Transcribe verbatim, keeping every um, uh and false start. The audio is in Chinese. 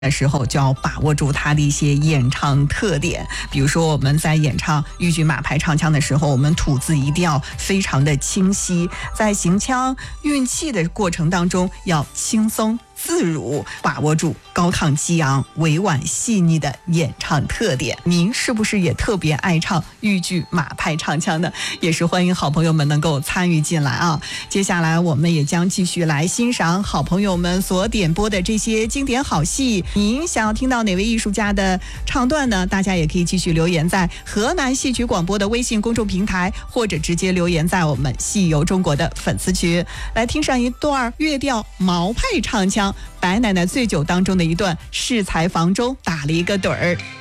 的时候就要把握住它的一些演唱特点，比如说我们在演唱豫剧马派唱腔的时候，我们吐字一定要非常的清晰，在行腔运气的过程当中要轻松自如，把握住高亢激昂、委婉细腻的演唱特点。您是不是也特别爱唱豫剧马派唱腔呢？也是欢迎好朋友们能够参与进来啊！接下来我们也将继续来欣赏好朋友们所点播的这些经典好戏。您想要听到哪位艺术家的唱段呢？大家也可以继续留言在河南戏曲广播的微信公众平台，或者直接留言在我们戏游中国的粉丝群。来听上一段粤调毛派唱腔，白奶奶醉酒当中的一段适才房中打了一个盹儿。